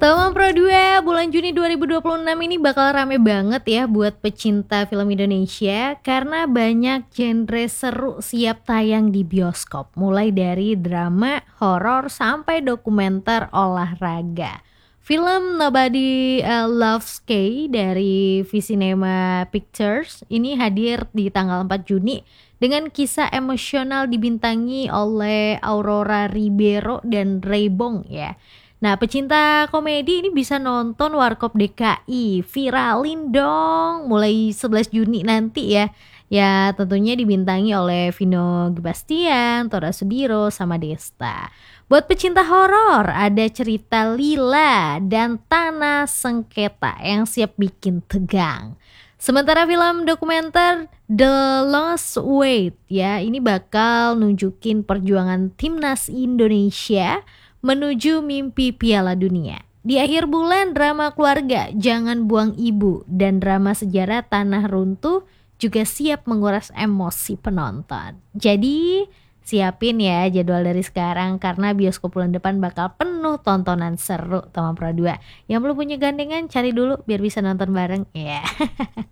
Tama Pro 2 bulan Juni 2026 ini bakal rame banget ya buat pecinta film Indonesia karena banyak genre seru siap tayang di bioskop, mulai dari drama, horor sampai dokumenter olahraga. Film Nobody Loves Kay dari Visinema Pictures ini hadir di tanggal 4 Juni dengan kisah emosional dibintangi oleh Aurora Ribeiro dan Ray Bong ya. Nah, pecinta komedi ini bisa nonton Warkop DKI, viralin dong, mulai 11 Juni nanti ya. Ya, tentunya dibintangi oleh Vino Gebastian, Tora Sudiro, sama Desta. Buat pecinta horor, ada cerita Lila dan Tanah Sengketa yang siap bikin tegang. Sementara film dokumenter The Lost Weight ya, ini bakal nunjukin perjuangan timnas Indonesia menuju mimpi Piala Dunia. Di akhir bulan, drama keluarga Jangan Buang Ibu dan drama sejarah Tanah Runtuh juga siap menguras emosi penonton. Jadi siapin ya jadwal dari sekarang karena bioskop bulan depan bakal penuh tontonan seru Tama Pro 2. Yang belum punya gandengan cari dulu biar bisa nonton bareng ya.